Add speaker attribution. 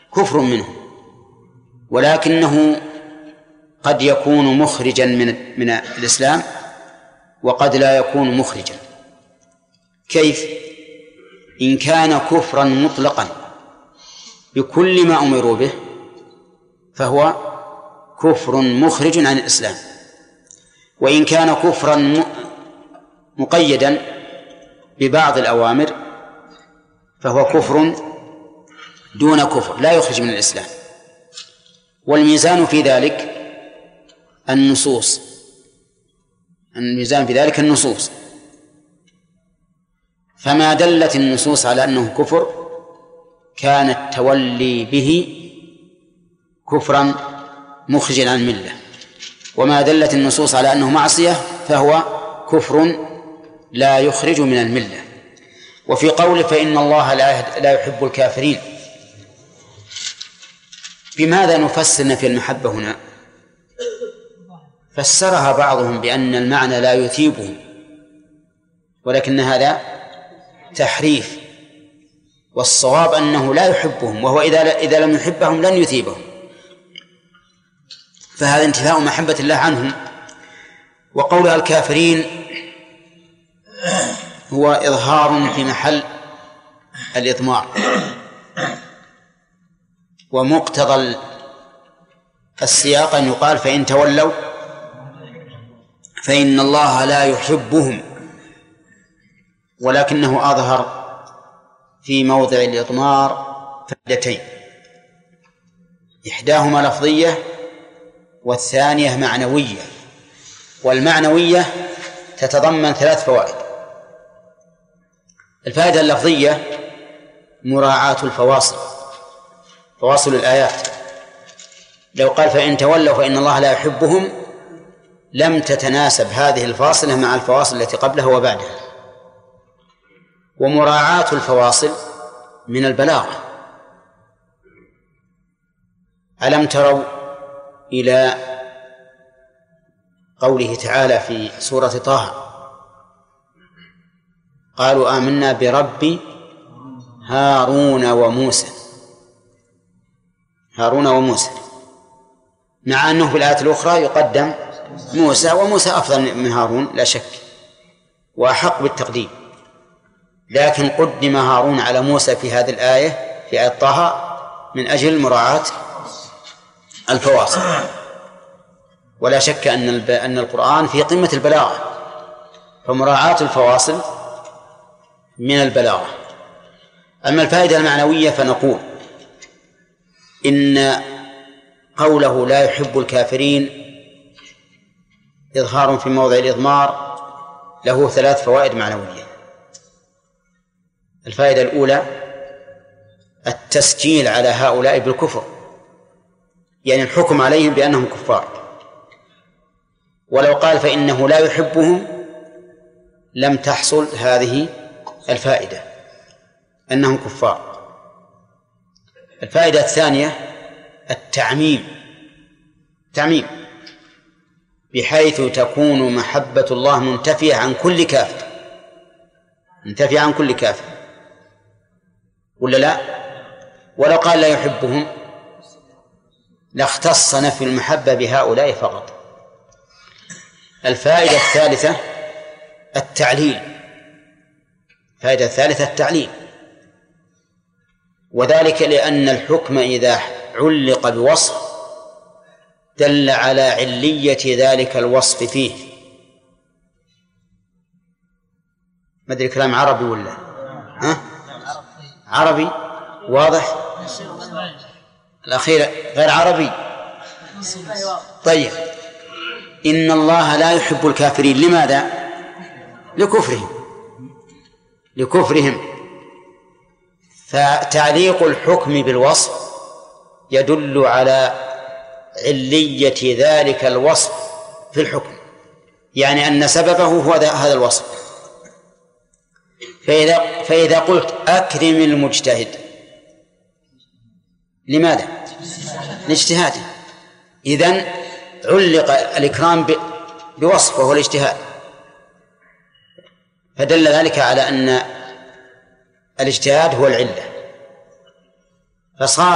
Speaker 1: كفر منه، ولكنه قد يكون مخرجا من الإسلام وقد لا يكون مخرجا. كيف؟ إن كان كفرا مطلقا بكل ما أمروا به فهو كفر مخرج عن الإسلام، وإن كان كفرا مقيدا ببعض الأوامر فهو كفر دون كفر لا يخرج من الإسلام. والميزان في ذلك النصوص، الميزان في ذلك النصوص، فما دلت النصوص على أنه كفر كان التولي به كفرا مخرجا عن الملة، وما دلت النصوص على أنه معصية فهو كفر لا يخرج من الملة. وفي قوله فإن الله لا يحب الكافرين، بماذا نفسر نفي المحبة هنا؟ فسرها بعضهم بأن المعنى لا يثيبهم، ولكن هذا تحريف، والصواب أنه لا يحبهم، وهو إذا لم يحبهم لن يثيبهم، فهذا انتفاء محبة الله عنهم. وقولها الكافرين هو إظهار في محل الإضمار، ومقتضى السياق أن يقال فإن تولوا فإن الله لا يحبهم، ولكنه أظهر في موضع الإضمار فائدتين، إحداهما لفظية والثانية معنوية، والمعنوية تتضمن 3 فوائد. الفائدة اللفظية مراعاة الفواصل، فواصل الآيات، لو قال فإن تولوا فإن الله لا يحبهم لم تتناسب هذه الفاصلة مع الفواصل التي قبلها وبعدها. ومراعاة الفواصل من البلاغة، ألم تروا إلى قوله تعالى في سورة طه قالوا آمنا برب هارون وموسى، هارون وموسى، مع أنه في الآية الأخرى يقدم موسى، وموسى أفضل من هارون لا شك وأحق بالتقديم، لكن قدم هارون على موسى في هذه الآية في آية طه من أجل مراعاة الفواصل. ولا شك أن القرآن في قمة البلاغة، فمراعاة الفواصل من البلاغة. أما الفائدة المعنوية فنقول إن قوله لا يحب الكافرين إظهار في موضع الإضمار له 3 فوائد معنوية. الفائدة الأولى التسجيل على هؤلاء بالكفر، يعني الحكم عليهم بأنهم كفار، ولو قال فإنه لا يحبهم لم تحصل هذه الفائدة أنهم كفار. الفائدة الثانية التعميم، بحيث تكون محبة الله منتفية عن كل كافر، منتفية عن كل كافر، ولا لا؟ ولو قال لا يحبهم لاختص نفي المحبة بهؤلاء فقط. الفائدة الثالثة التعليل، الفائدة الثالثة التعليل، وذلك لأن الحكم إذا علق بوصف دل على علية ذلك الوصف فيه. ما أدري كلام عربي ولا عربي واضح؟ الأخير غير عربي. طيب، إن الله لا يحب الكافرين، لماذا؟ لكفرهم. فتعليق الحكم بالوصف يدل على علية ذلك الوصف في الحكم، يعني أن سببه هو هذا الوصف. فإذا قلت أكرم المجتهد، لماذا؟ لاجتهاده، إذن علق الإكرام بوصف وهو الاجتهاد، فدل ذلك على أن الاجتهاد هو العلة، فصار